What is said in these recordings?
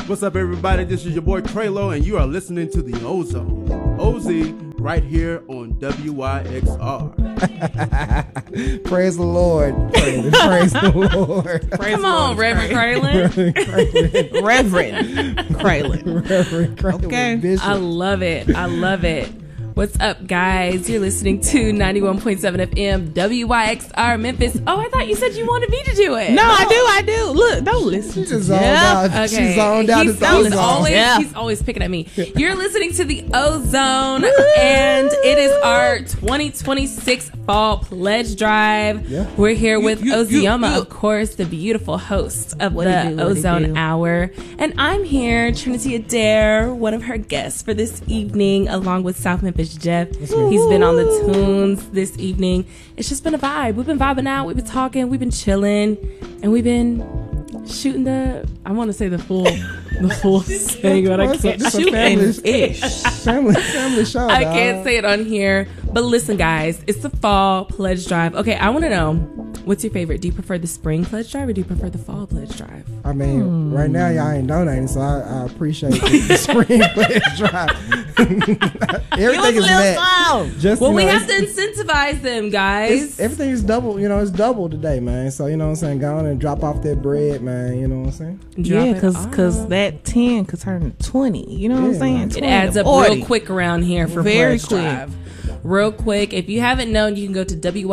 What's up, everybody? This is your boy Traylo, and you are listening to the Ozone. OZ, right here on WYXR. Praise the Lord. Praise the Lord. Come on, Reverend Kraylin. Reverend Kraylin. Okay. Bishop. I love it. I love it. What's up, guys? You're listening to 91.7 FM WYXR Memphis. Oh, I thought you said you wanted me to do it. No, I do. Look, don't listen to zoned out. Okay. She's zoned out. He's always picking at me. You're listening to the Ozone, and it is our 2026 Fall Pledge Drive. Yeah. We're here with Ozioma, of course, the beautiful host of the Ozone Hour. And I'm here, Trinity Adair, one of her guests for this evening, along with South Memphis Jeff. He's been on the tunes this evening. It's just been a vibe. We've been vibing out. We've been talking. We've been chilling. And we've been shooting I want to say the full thing, but I can't. Family show. I can't say it on here. But listen, guys, it's the Fall Pledge Drive. Okay, I want to know, what's your favorite? Do you prefer the Spring Pledge Drive or do you prefer the Fall Pledge Drive? I mean, right now y'all ain't donating, so I appreciate the Spring Pledge Drive. Everything is met. Just, we have to incentivize them, guys. Everything is double. It's double today, man. So, you know what I'm saying? Go on and drop off that bread, man. You know what I'm saying? Yeah, because that 10 could turn to 20. You know what I'm saying? It adds up 40. real quick around here for Very Pledge quick. Drive. Real quick. If you haven't known, you can go to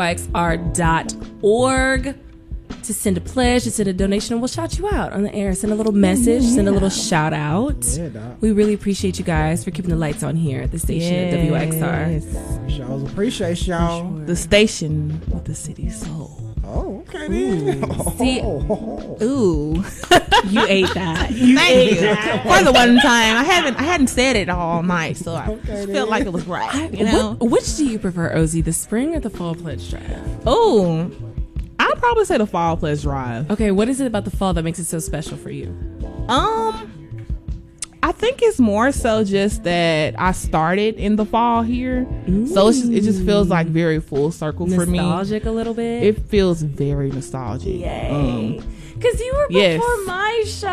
WYXR.org to send a pledge, to send a donation, and we'll shout you out on the air. Send a little message, send a little shout out. Yeah, dog. We really appreciate you guys for keeping the lights on here at the station at WYXR. Y'all appreciate y'all. The station with the city soul. Oh, okay then. See, Ooh, you ate that. thank you. For the one time, I hadn't said it all night, so I just felt like it was right. You know, Which do you prefer, Ozzy, the Spring or the Fall Pledge Drive? Ooh, I'd probably say the Fall Pledge Drive. Okay, what is it about the fall that makes it so special for you? I think it's more so just that I started in the fall here, so it just feels like very full circle for me. Nostalgic a little bit. It feels very nostalgic. Yay! Because you were before my show.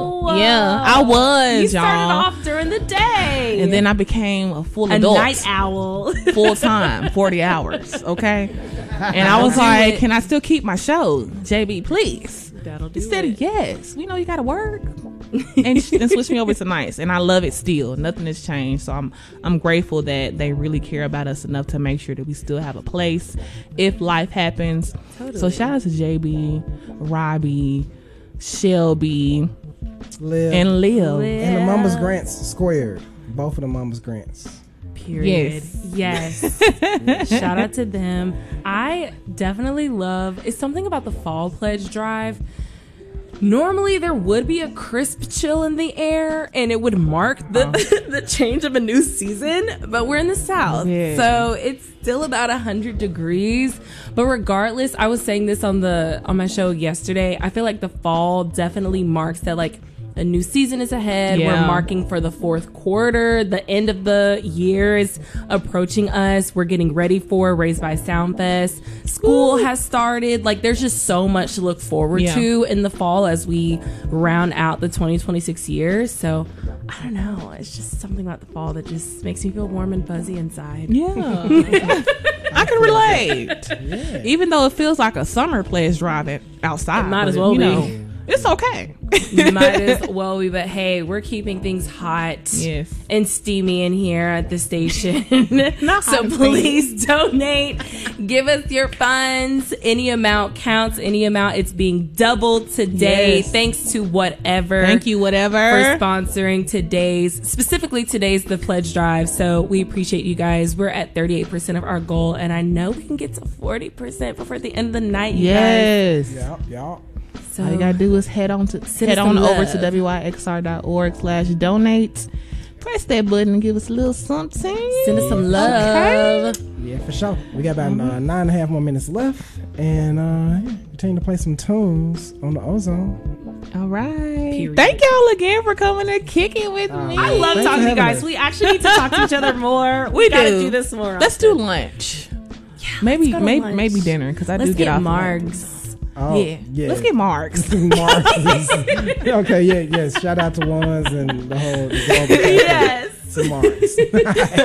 I was. You started y'all. off during the day, and then I became a full a adult, night owl, full time, 40 hours. Okay, and I was like, "Can I still keep my show, JB? Please." That'll do He said, it. "Yes. We know you got to work." and switch me over to nights, and I love it still. Nothing has changed, so I'm grateful that they really care about us enough to make sure that we still have a place if life happens. Totally. So shout out to JB, Robbie, Shelby, Liv. and Liv. And the Mama's Grants squared. Both of the Mama's Grants. Period. Yes. Shout out to them. I definitely love. It's something about the Fall Pledge Drive. Normally there would be a crisp chill in the air and it would mark the change of a new season, but we're in the South, so it's still about 100 degrees. But regardless, I was saying this on my show yesterday, I feel like the fall definitely marks that, like, a new season is ahead. Yeah. We're marking for the fourth quarter. The end of the year is approaching us. We're getting ready for Raised by Soundfest. School has started. Like, there's just so much to look forward to in the fall as we round out the 2026 year. So, I don't know. It's just something about the fall that just makes me feel warm and fuzzy inside. Yeah. I can relate. Yeah. Even though it feels like a summer pledge drive outside. It might as well be. It's okay. Might as well be, but hey, we're keeping things hot and steamy in here at the station. So please donate. Give us your funds. Any amount counts. Any amount. It's being doubled today. Yes. Thanks to whatever. Thank you, whatever. For sponsoring specifically today's The Pledge Drive. So we appreciate you guys. We're at 38% of our goal, and I know we can get to 40% before the end of the night, you guys. Yeah. So all you gotta do is head on over to WYXR.org/donate. Press that button and give us a little something. Send us some love. Okay. Yeah, for sure. We got about 9.5 more minutes left, and continue to play some tunes on the Ozone. All right. Period. Thank y'all again for coming and kicking with me. I love talking to you guys. We actually need to talk to each other more. We gotta do this more. Let's do lunch. Yeah, maybe lunch. Maybe dinner, because I do get off Margs. Oh, yeah. Let's get marks. Marks. Okay, yes. Shout out to Ones and the whole. Yes. To Marks.